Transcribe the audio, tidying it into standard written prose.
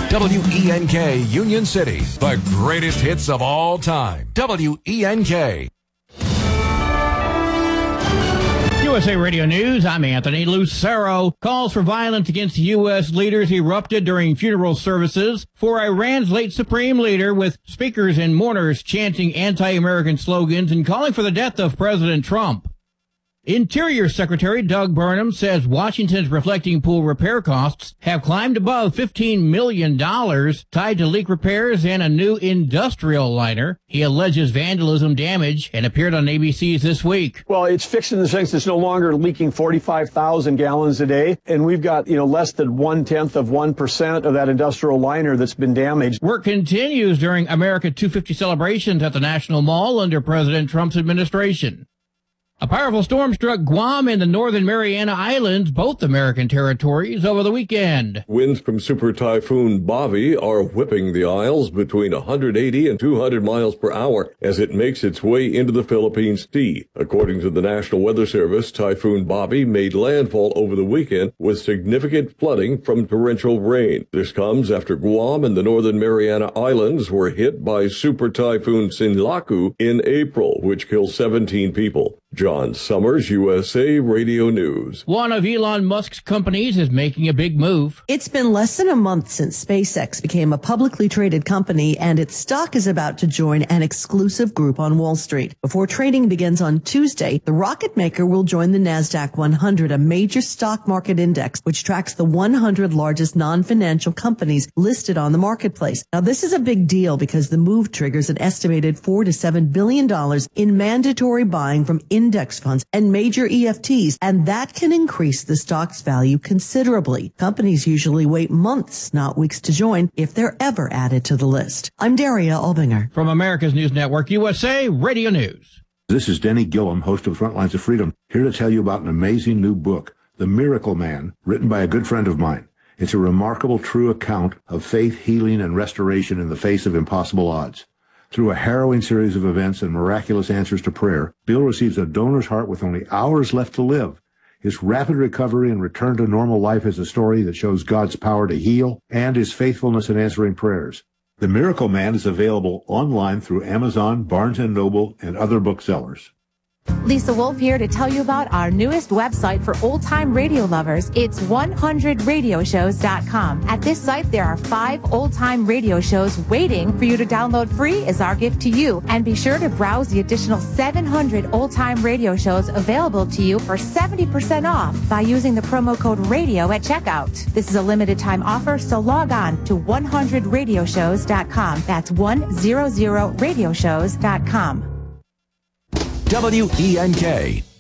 WENK Union City, the greatest hits of all time. WENK. USA Radio News, I'm Anthony Lucero. Calls for violence against U.S. leaders erupted during funeral services for Iran's late supreme leader, with speakers and mourners chanting anti-American slogans and calling for the death of President Trump. Interior Secretary Doug Burnham says Washington's reflecting pool repair costs have climbed above $15 million, tied to leak repairs and a new industrial liner. He alleges vandalism damage and appeared on ABC's This Week. Well, it's fixed in the sense it's no longer leaking 45,000 gallons a day, and we've got, less than 0.1% of that industrial liner that's been damaged. Work continues during America 250 celebrations at the National Mall under President Trump's administration. A powerful storm struck Guam and the Northern Mariana Islands, both American territories, over the weekend. Winds from Super Typhoon Bobby are whipping the Isles between 180 and 200 miles per hour as it makes its way into the Philippine Sea. According to the National Weather Service, Typhoon Bobby made landfall over the weekend with significant flooding from torrential rain. This comes after Guam and the Northern Mariana Islands were hit by Super Typhoon Sinlaku in April, which killed 17 people. John Summers, USA Radio News. One of Elon Musk's companies is making a big move. It's been less than a month since SpaceX became a publicly traded company, and its stock is about to join an exclusive group on Wall Street. Before trading begins on Tuesday, the rocket maker will join the NASDAQ 100, a major stock market index which tracks the 100 largest non-financial companies listed on the marketplace. Now, this is a big deal because the move triggers an estimated $4 to $7 billion in mandatory buying from index funds and major EFTs, and that can increase the stock's value considerably. Companies usually wait months, not weeks, to join if they're ever added to the list. I'm Daria Albinger. From America's News Network, USA Radio News. This is Denny Gillum, host of Frontlines of Freedom, here to tell you about an amazing new book, The Miracle Man, written by a good friend of mine. It's a remarkable, true account of faith, healing, and restoration in the face of impossible odds. Through a harrowing series of events and miraculous answers to prayer, Bill receives a donor's heart with only hours left to live. His rapid recovery and return to normal life is a story that shows God's power to heal and his faithfulness in answering prayers. The Miracle Man is available online through Amazon, Barnes & Noble, and other booksellers. Lisa Wolf here to tell you about our newest website for old-time radio lovers. It's 100radioshows.com. At this site, there are 5 old-time radio shows waiting for you to download free as our gift to you. And be sure to browse the additional 700 old-time radio shows available to you for 70% off by using the promo code RADIO at checkout. This is a limited-time offer, so log on to 100radioshows.com. That's 100radioshows.com. WENK.